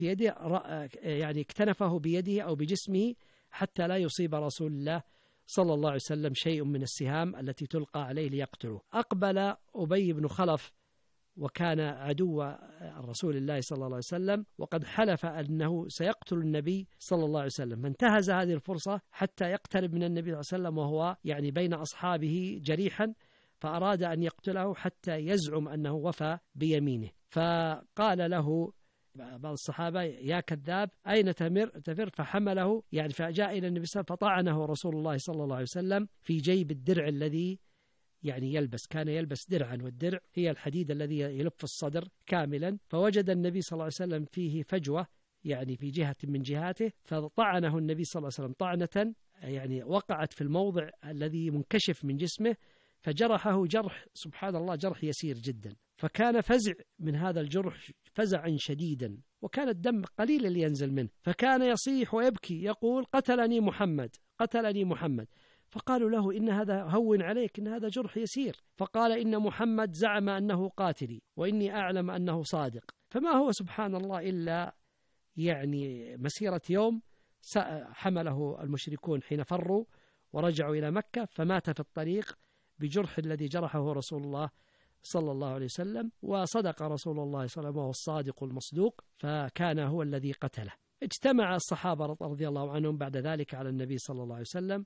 بيده يعني اكتنفه بيده أو بجسمه حتى لا يصيب رسول الله صلى الله عليه وسلم شيء من السهام التي تلقى عليه ليقتله. أقبل أبي بن خلف وكان عدو رسول الله صلى الله عليه وسلم، وقد حلف أنه سيقتل النبي صلى الله عليه وسلم، فانتهز هذه الفرصة حتى يقترب من النبي صلى الله عليه وسلم وهو يعني بين أصحابه جريحا، فأراد أن يقتله حتى يزعم أنه وفى بيمينه. فقال له بعض الصحابة: يا كذاب أين تفر؟ فحمله يعني فجاء إلى النبي صلى الله عليه وسلم فطعنه رسول الله صلى الله عليه وسلم في جيب الدرع الذي يعني يلبس، كان يلبس درعا، والدرع هي الحديد الذي يلف الصدر كاملا، فوجد النبي صلى الله عليه وسلم فيه فجوة يعني في جهة من جهاته، فطعنه النبي صلى الله عليه وسلم طعنة يعني وقعت في الموضع الذي منكشف من جسمه، فجرحه جرح سبحان الله جرح يسير جدا، فكان فزع من هذا الجرح فزعا شديدا، وكان الدم قليل اللي ينزل منه، فكان يصيح ويبكي يقول: قتلني محمد، قتلني محمد. فقالوا له: إن هذا هون عليك، إن هذا جرح يسير. فقال: إن محمد زعم أنه قاتلي وإني أعلم أنه صادق. فما هو سبحان الله إلا يعني مسيرة يوم حمله المشركون حين فروا ورجعوا إلى مكة، فمات في الطريق بجرح الذي جرحه رسول الله صلى الله عليه وسلم، وصدق رسول الله صلى الله عليه وسلم وهو الصادق المصدوق، فكان هو الذي قتله. اجتمع الصحابة رضي الله عنهم بعد ذلك على النبي صلى الله عليه وسلم،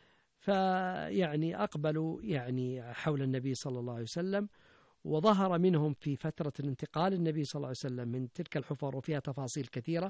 فيعني أقبلوا يعني حول النبي صلى الله عليه وسلم، وظهر منهم في فترة الانتقال النبي صلى الله عليه وسلم من تلك الحفر وفيها تفاصيل كثيرة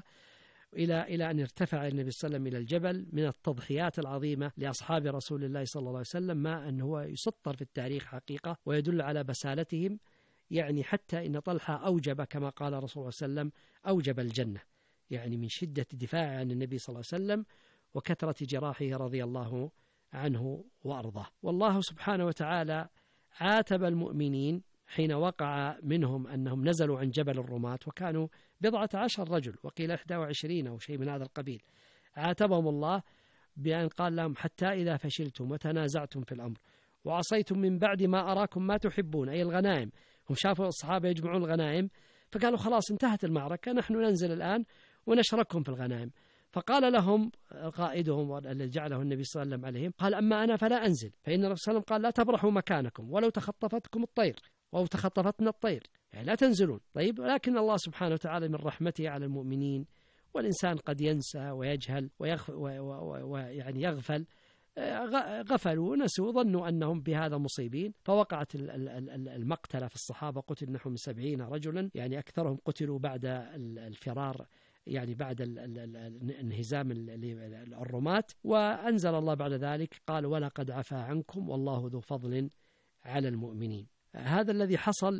إلى أن ارتفع النبي صلى الله عليه وسلم إلى الجبل من التضحيات العظيمة لأصحاب رسول الله صلى الله عليه وسلم، ما أنه يسطر في التاريخ حقيقة ويدل على بسالتهم، يعني حتى إن طلحة أوجب كما قال رسول الله صلى الله عليه وسلم أوجب الجنة، يعني من شدة الدفاع عن النبي صلى الله عليه وسلم وكثرة جراحه رضي الله عنه وأرضاه. والله سبحانه وتعالى عاتب المؤمنين حين وقع منهم أنهم نزلوا عن جبل الرماة، وكانوا 12 رجل وقيل 21 أو شيء من هذا القبيل. عاتبهم الله بأن قال لهم: حتى إذا فشلتم وتنازعتم في الأمر وعصيتم من بعد ما أراكم ما تحبون، أي الغنائم. هم شافوا الصحابة يجمعون الغنائم فقالوا: خلاص انتهت المعركة، نحن ننزل الآن ونشرككم في الغنائم. فقال لهم قائدهم الذي جعله النبي صلى الله عليه وسلم عليهم، قال: أما أنا فلا أنزل، فإن الرسول صلى الله عليه وسلم قال: لا تبرحوا مكانكم ولو تخطفتكم الطير أو تخطفتنا الطير، يعني لا تنزلون. طيب، ولكن الله سبحانه وتعالى من رحمته على المؤمنين، والإنسان قد ينسى ويجهل ويعني يغفل، غفلوا ونسوا، ظنوا أنهم بهذا مصيبين، فوقعت المقتلة في الصحابة، قتل نحو من 70 رجلا، يعني أكثرهم قتلوا بعد الفرار، يعني بعد انهزام الرماة. وأنزل الله بعد ذلك قال: ولقد عفا عنكم والله ذو فضل على المؤمنين. هذا الذي حصل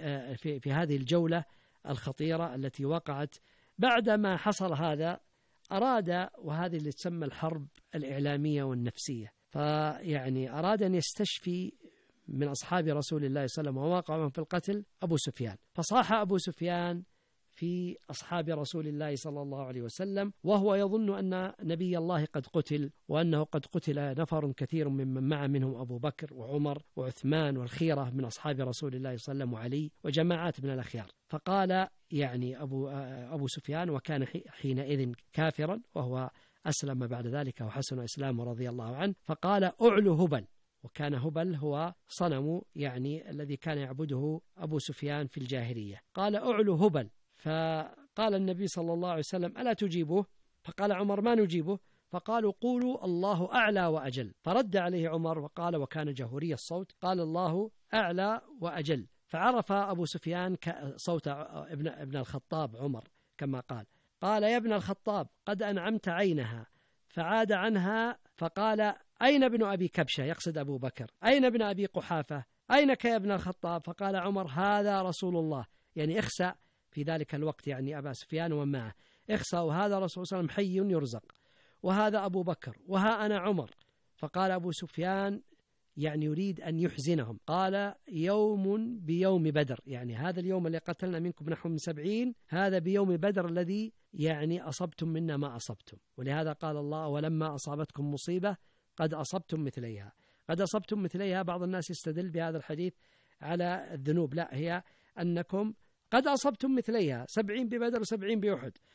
في هذه الجولة الخطيرة التي وقعت. بعدما حصل هذا أراد، وهذه اللي تسمى الحرب الإعلامية والنفسية، فيعني أراد أن يستشفي من أصحاب رسول الله صلى الله عليه وسلم وواقعهم في القتل أبو سفيان، فصاح أبو سفيان في أصحاب رسول الله صلى الله عليه وسلم وهو يظن أن نبي الله قد قتل، وأنه قد قتل نفر كثير ممن معه، منهم أبو بكر وعمر وعثمان والخيرة من أصحاب رسول الله صلى الله عليه وسلم وعلي وجماعات من الأخيار. فقال يعني أبو سفيان، وكان حينئذ كافرا وهو أسلم بعد ذلك وحسن إسلامه رضي الله عنه، فقال: أعلو هبل. وكان هبل هو صنم يعني الذي كان يعبده أبو سفيان في الجاهلية. قال: أعلو هبل. فقال النبي صلى الله عليه وسلم: ألا تجيبه؟ فقال عمر: ما نجيبه؟ فقالوا: قولوا الله أعلى وأجل. فرد عليه عمر وقال، وكان جهوري الصوت، قال: الله أعلى وأجل. فعرف أبو سفيان صوت ابن الخطاب عمر كما قال: يا ابن الخطاب قد أنعمت عينها. فعاد عنها فقال: أين ابن أبي كبشة؟ يقصد أبو بكر. أين ابن أبي قحافة؟ أينك يا ابن الخطاب؟ فقال عمر: هذا رسول الله، يعني اخسأ في ذلك الوقت، يعني أبا سفيان ومعه، اخسأ، وهذا رسول صلى الله عليه وسلم حي يرزق، وهذا أبو بكر، وها أنا عمر. فقال أبو سفيان يعني يريد أن يحزنهم، قال: يوم بيوم بدر، يعني هذا اليوم اللي قتلنا منكم نحو من 70، هذا بيوم بدر الذي يعني أصبتم منا ما أصبتم. ولهذا قال الله: ولما أصابتكم مصيبة قد أصبتم مثليها. قد أصبتم مثليها، بعض الناس يستدل بهذا الحديث على الذنوب، لا، هي أنكم قد أصبتم مثليها، 70 ببدر و70 بأحد،